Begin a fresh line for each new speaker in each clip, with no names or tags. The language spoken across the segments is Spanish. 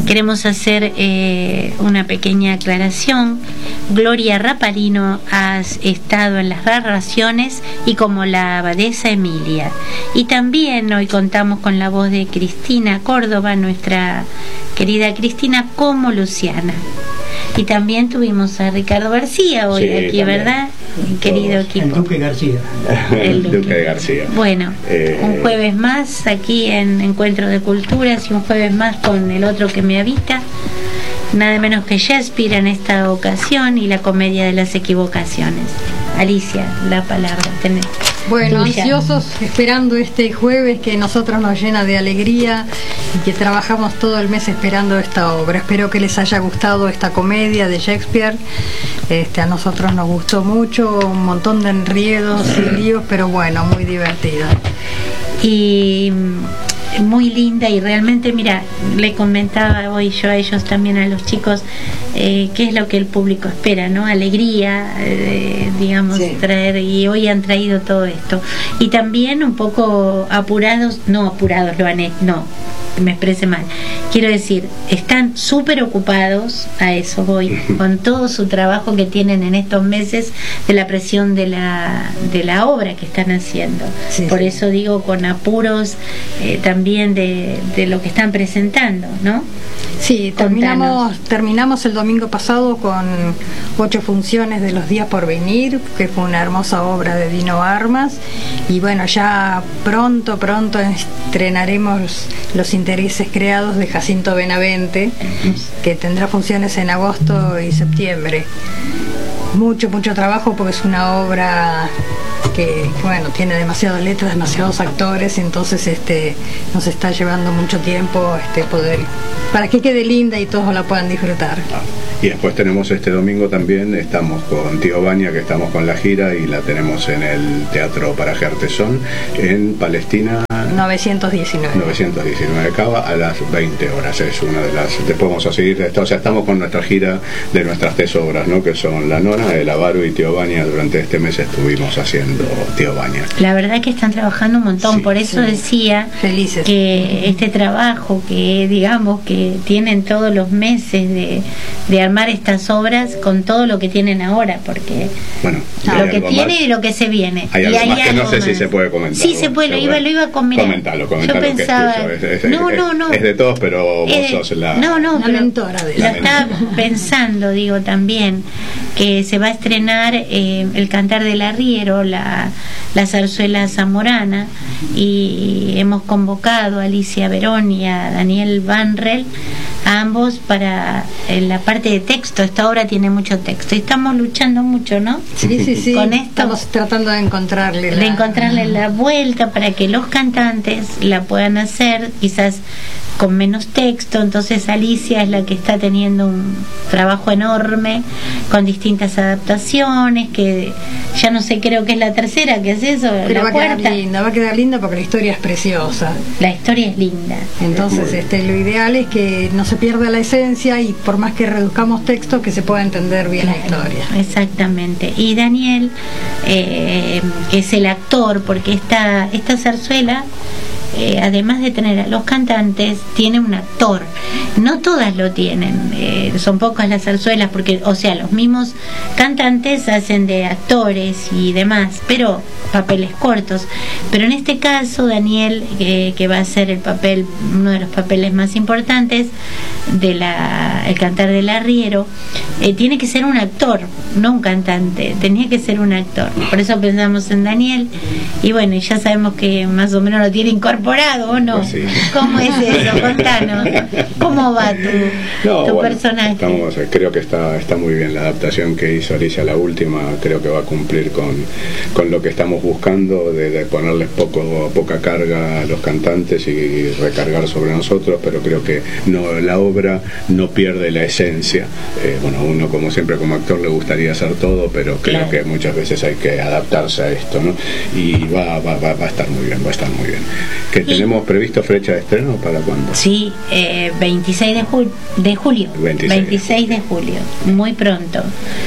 queremos hacer una pequeña aclaración. Gloria Rapalino ha estado en las narraciones y como la abadesa Emilia. Y también hoy contamos con la voz de Cristina Córdoba, nuestra querida Cristina, como Luciana. Y también tuvimos a Ricardo García hoy aquí, también. ¿Verdad? Querido equipo.
El Duque García.
El Duque de García.
Bueno, un jueves más aquí en Encuentro de Culturas y un jueves más con el otro que me habita. Nada menos que Shakespeare en esta ocasión y la comedia de las equivocaciones. Alicia, la palabra tenés.
Bueno,
tuya.
Ansiosos, esperando este jueves que nosotros nos llena de alegría y que trabajamos todo el mes esperando esta obra. Espero que les haya gustado esta comedia de Shakespeare. A nosotros nos gustó mucho, un montón de enriedos y líos, pero bueno, muy divertida.
Y muy linda, y realmente, mira, le comentaba hoy yo a ellos también, a los chicos, qué es lo que el público espera, ¿no? Alegría, digamos, sí. Traer, y hoy han traído todo esto. Y también un poco apurados, no, me expresé mal. Quiero decir, están súper ocupados, a eso voy, con todo su trabajo que tienen en estos meses de la presión de la obra que están haciendo. Sí, por eso digo, con apuros también de lo que están presentando, ¿no?
Sí, terminamos el domingo pasado con 8 funciones de Los días por venir, que fue una hermosa obra de Dino Armas, y bueno, ya pronto estrenaremos Los intereses creados de Jacinto Benavente, que tendrá funciones en agosto y septiembre. Mucho trabajo, porque es una obra que, bueno, tiene demasiadas letras, demasiados actores, entonces nos está llevando mucho tiempo poder, para que quede linda y todos la puedan disfrutar.
Y después tenemos este domingo también, estamos con Tío Baña, que estamos con la gira y la tenemos en el Teatro Paraje Artesón en Palestina 919 Cava a las 20 horas. Es una de las, después vamos a seguir, o sea, estamos con nuestra gira de nuestras 3 obras, ¿no? Que son La Nona, El Avaro y Tío Baña. Durante este mes estuvimos haciendo Tío Baña.
La verdad que están trabajando un montón, sí, por eso sí. Decía
felices
que este trabajo que, digamos, que tienen todos los meses de armar estas obras con todo lo que tienen ahora, porque
bueno,
lo que tiene más, y lo que se viene.
Hay algo
y
más que no sé si se puede comentar.
Sí, se puede, lo iba a comentar.
Comentalo,
yo pensaba,
que es tuyo. No. Es de todos, pero vos sos la
mentora de la. Lo estaba pensando, digo, también que se va a estrenar El Cantar del Arriero, la zarzuela zamorana, y hemos convocado a Alicia Verón y a Daniel Vanrel, a ambos, para la parte de texto. Esta obra tiene mucho texto y estamos luchando mucho, ¿no?
Sí.
Con esto
estamos tratando de encontrarle
la vuelta para que los cantantes la puedan hacer, quizás con menos texto. Entonces Alicia es la que está teniendo un trabajo enorme con distintas adaptaciones, que ya no sé, creo que es la tercera que es eso,
pero
la cuarta.
Va a quedar linda porque la historia es preciosa.
La historia es linda.
Entonces lo ideal es que no se pierda la esencia, y por más que reduzcamos texto, que se pueda entender bien, claro, la historia.
Exactamente. Y Daniel, que es el actor, porque esta zarzuela, además de tener a los cantantes, tiene un actor. No todas lo tienen, son pocas las zarzuelas, porque, o sea, los mismos cantantes hacen de actores y demás, pero papeles cortos. Pero en este caso Daniel, que va a ser el papel, uno de los papeles más importantes de El Cantar del Arriero, tiene que ser un actor, no un cantante, tenía que ser un actor. Por eso pensamos en Daniel, y bueno, ya sabemos que más o menos lo tiene incorporado, ¿o no?
Pues sí.
¿Cómo es eso? Contanos, ¿cómo va tu personaje?
Creo que está muy bien la adaptación que hizo Alicia, la última. Creo que va a cumplir con lo que estamos buscando, de ponerles poca carga a los cantantes y recargar sobre nosotros, pero creo que la obra no pierde la esencia. Uno, como siempre, como actor, le gustaría hacer todo, pero creo, claro, que muchas veces hay que adaptarse a esto, ¿no? Y va a estar muy bien, ¿Que tenemos previsto fecha de estreno para cuándo?
Sí, 26 de julio. 26 de julio, muy pronto.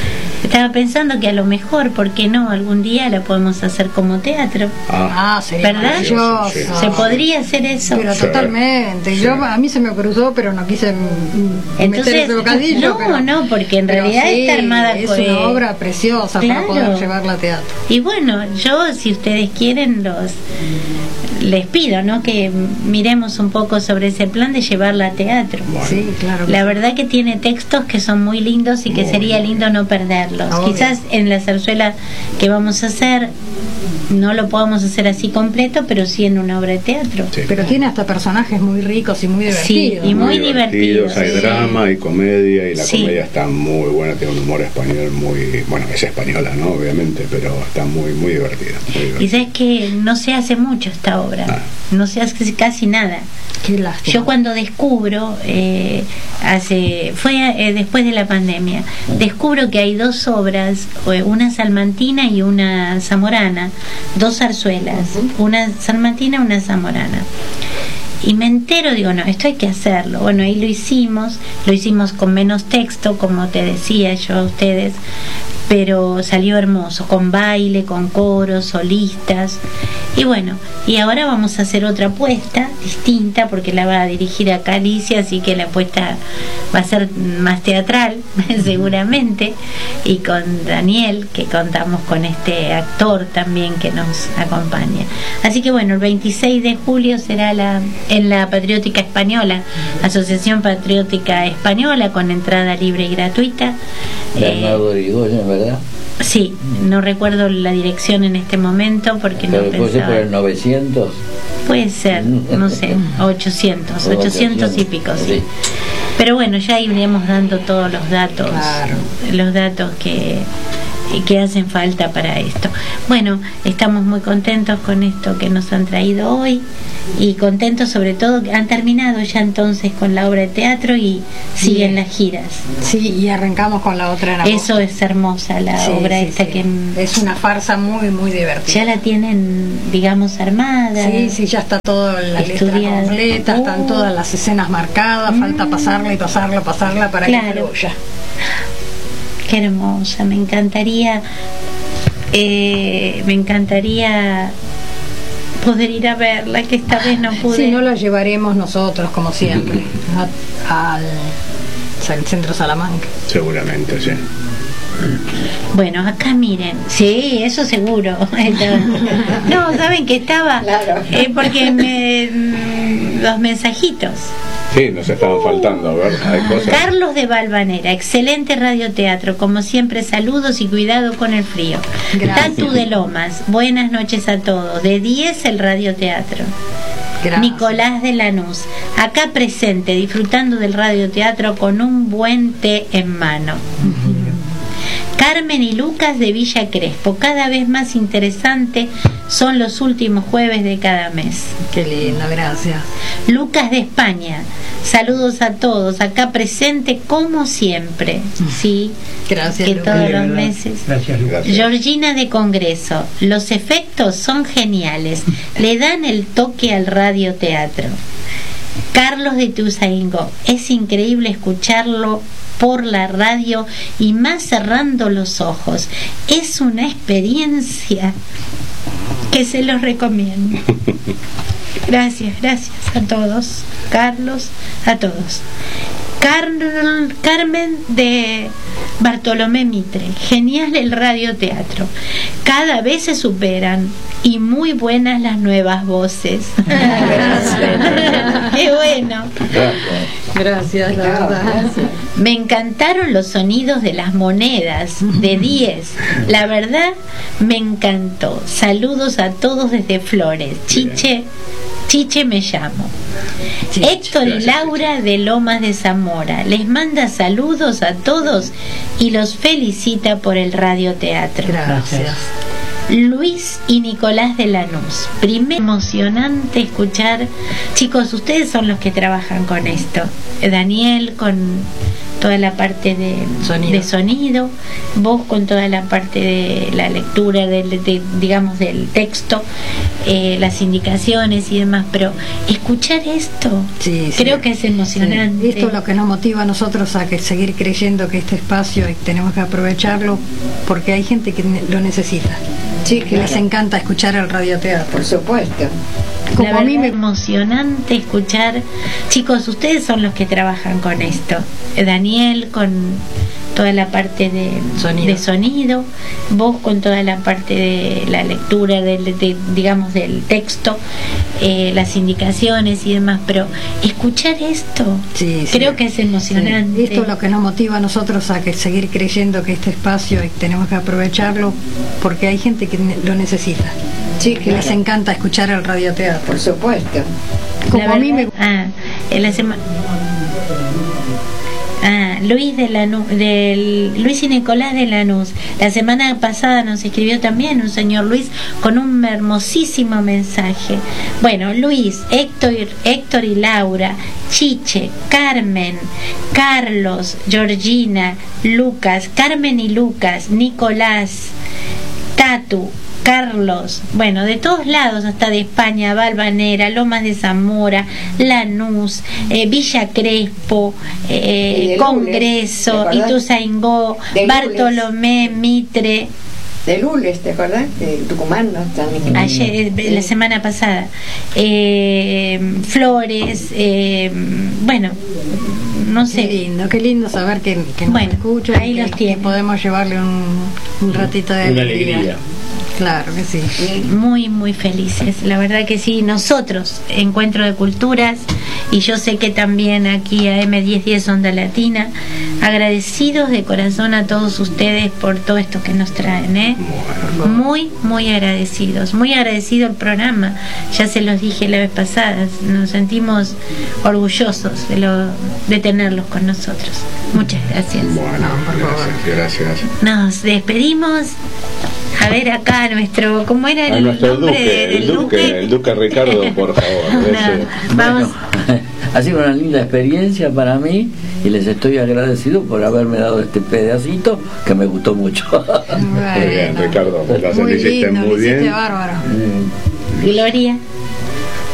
estaba pensando que a lo mejor, ¿por qué no? Algún día la podemos hacer como teatro.
Sería
¿verdad?
maravilloso.
Se podría hacer eso.
Pero totalmente.
Sí.
A mí se me cruzó, pero no quise meter ese bocadillo.
No, porque en realidad
sí,
está armada
es una obra preciosa,
claro,
para poder llevarla a teatro.
Y bueno, yo, si ustedes quieren, les pido, ¿no?, que miremos un poco sobre ese plan de llevarla a teatro.
Bueno.
Sí, claro.
La verdad que tiene textos que son muy lindos y que sería lindo no perderlos.
Obvio.
Quizás en la zarzuela que vamos a hacer no lo podamos hacer así completo, pero sí en una obra de teatro.
Sí.
Pero tiene hasta personajes muy ricos y muy divertidos.
Sí, y muy divertidos.
Hay
Sí.
drama y comedia, y la
Sí.
comedia está muy buena, tiene un humor español muy... Bueno, es española, ¿no? Obviamente, pero está muy divertida. Muy divertida.
Y sabes que no se hace mucho esta obra, no se hace casi nada.
Qué lástima.
Yo cuando descubro, después de la pandemia, descubro que hay dos obras, una salmantina y una zamorana, dos zarzuelas, una salmantina y una zamorana. Y me entero, digo, no, esto hay que hacerlo. Bueno, ahí lo hicimos con menos texto, como te decía yo a ustedes, pero salió hermoso, con baile, con coros, solistas. Y bueno, y ahora vamos a hacer otra apuesta distinta, porque la va a dirigir acá Alicia, así que la apuesta va a ser más teatral, seguramente, y con Daniel, que contamos con este actor también que nos acompaña. Así que bueno, el 26 de julio será en la Patriótica Española, Asociación Patriótica Española, con entrada libre y gratuita.
Bernardo Irigoyen, ¿verdad?
Sí, no recuerdo la dirección en este momento porque
Pero
no
después
pensaba.
por el 900.
Puede ser, no sé, 800 y pico, sí. Pero bueno, ya iremos dando todos los datos,
Claro.
los datos que hacen falta para esto. Bueno, estamos muy contentos con esto que nos han traído hoy, y contentos sobre todo que han terminado ya entonces con la obra de teatro y siguen las giras.
Sí, y arrancamos con la otra en agosto.
Eso es hermosa, la obra esta que
es una farsa muy divertida.
ya la tienen, digamos, armada.
Sí, ya está toda la letra
estudiada.
completa, están todas las escenas marcadas, falta pasarla para que fluya.
Qué hermosa, me encantaría poder ir a verla, que esta vez no pude.
Si no, la llevaremos nosotros, como siempre, al Centro Salamanca.
Seguramente, sí.
Bueno, acá miren, sí, eso seguro. No, saben que estaba, porque los mensajitos.
Sí, nos estaban faltando, a ver, hay cosas.
Carlos de Valvanera, excelente radioteatro, como siempre, saludos y cuidado con el frío.
Gracias.
Tatu de Lomas, buenas noches a todos, de 10 el radioteatro.
Gracias.
Nicolás de Lanús, acá presente, disfrutando del radioteatro con un buen té en mano. Carmen y Lucas de Villa Crespo, cada vez más interesante son los últimos jueves de cada mes.
Qué lindo, gracias.
Lucas de España, saludos a todos, acá presente como siempre, sí,
Gracias,
que
Lucas.
todos
De
los
verdad.
meses.
Gracias, Lucas.
Gracias.
Georgina de Congreso, los efectos son geniales, le dan el toque al radioteatro. Carlos de Tuzaingo, es increíble escucharlo por la radio y más cerrando los ojos. Es una experiencia que se los recomiendo. Gracias a todos. Carlos, a todos. Carmen de Bartolomé Mitre, genial el radioteatro, cada vez se superan y muy buenas las nuevas voces. Qué bueno.
Gracias, la verdad.
Me encantaron los sonidos de las monedas, de 10. La verdad, me encantó. Saludos a todos desde Flores. Chiche me llamo. Héctor y Laura de Lomas de Zamora les manda saludos a todos y los felicita por el radioteatro.
Gracias.
Luis y Nicolás de Lanús. Primero, emocionante escuchar. Chicos, ustedes son los que trabajan con esto. Daniel con toda la parte de sonido, vos con toda la parte de la lectura digamos del texto, las indicaciones y demás, pero escuchar esto creo que es emocionante.
Esto es lo que nos motiva a nosotros a seguir creyendo que este espacio tenemos que aprovecharlo, porque hay gente que lo necesita, que les encanta escuchar el radioteatro.
Por supuesto.
Como a mí me emocionante escuchar. Chicos, ustedes son los que trabajan con esto. Daniel con toda la parte de sonido, vos con toda la parte de la lectura digamos del texto, las indicaciones y demás, pero escuchar esto creo que es emocionante.
Esto es lo que nos motiva a nosotros a seguir creyendo que este espacio tenemos que aprovecharlo, porque hay gente que lo necesita, que les encanta escuchar el radioteatro.
Por supuesto.
Como a mí me
en la semana Luis Luis y Nicolás de Lanús. La semana pasada nos escribió también un señor Luis con un hermosísimo mensaje. Bueno, Luis, Héctor y Laura, Chiche, Carmen, Carlos, Georgina, Lucas, Carmen y Lucas, Nicolás, Tatu, Carlos, bueno, de todos lados, hasta de España, Valvanera, Lomas de Zamora, Lanús, Villa Crespo, Congreso, Ituzaingó, Bartolomé, Mitre.
De Lules, ¿te acordás? De Tucumán, ¿no? También.
Ayer, la semana pasada. Flores, bueno, no sé.
Qué lindo saber que nos escuchan,
ahí los
que podemos llevarle un ratito de alegría. Claro que sí.
Muy, muy felices, la verdad que sí. Nosotros, Encuentro de Culturas, y yo sé que también aquí a M1010 Onda Latina, agradecidos de corazón a todos ustedes por todo esto que nos traen, muy, muy agradecidos. Muy agradecido el programa, ya se los dije la vez pasada, nos sentimos orgullosos de tenerlos con nosotros. Muchas gracias.
Bueno, gracias.
Nos despedimos. A ver acá ¿cómo era el nombre del
Duque? El Duque Ricardo, por favor.
Vamos.
Bueno, ha sido una linda experiencia para mí y les estoy agradecido por haberme dado este pedacito que me gustó mucho.
Muy bien, Ricardo, lo hiciste muy bien.
Bárbaro.
Gloria.